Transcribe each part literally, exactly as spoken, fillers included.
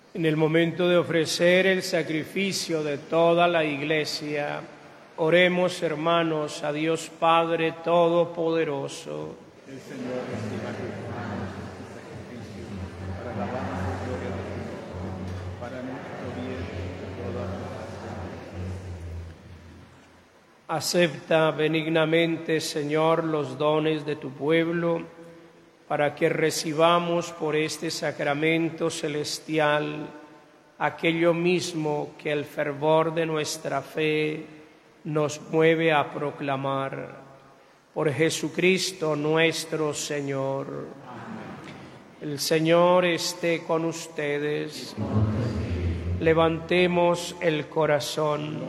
En el momento de ofrecer el sacrificio de toda la Iglesia, oremos, hermanos, a Dios Padre Todopoderoso. El Señor estima tus manos y sacrificio para la alabanza y gloria de Dios, para nuestro bien y toda la Acepta benignamente, Señor, los dones de tu pueblo, para que recibamos por este sacramento celestial aquello mismo que el fervor de nuestra fe nos mueve a proclamar. Por Jesucristo nuestro Señor. Amén. El Señor esté con ustedes. Levantemos el corazón.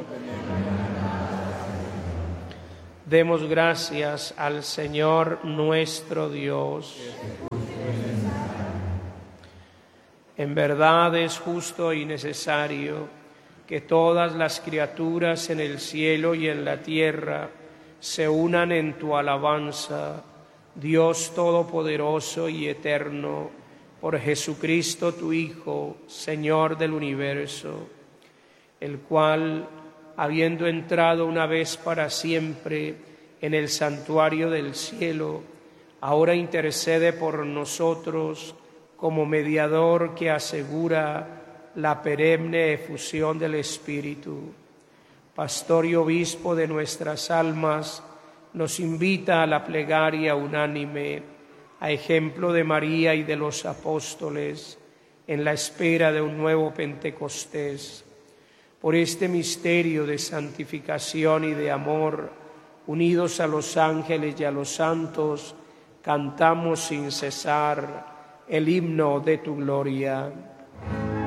Demos gracias al Señor nuestro Dios. En verdad es justo y necesario que todas las criaturas en el cielo y en la tierra se unan en tu alabanza, Dios Todopoderoso y Eterno, por Jesucristo tu Hijo, Señor del universo, el cual, habiendo entrado una vez para siempre en el santuario del cielo, ahora intercede por nosotros como mediador que asegura la perenne efusión del Espíritu. Pastor y obispo de nuestras almas, nos invita a la plegaria unánime, a ejemplo de María y de los apóstoles, en la espera de un nuevo Pentecostés. Por este misterio de santificación y de amor, unidos a los ángeles y a los santos, cantamos sin cesar el himno de tu gloria.